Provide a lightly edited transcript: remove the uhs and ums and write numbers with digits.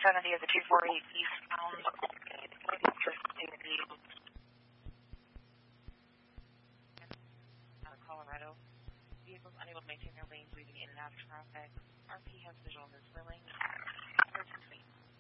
370 of the 248 eastbound. Colorado. Vehicles unable to maintain their lanes, weaving in and out of traffic. RP has visual on this filling. Emergency.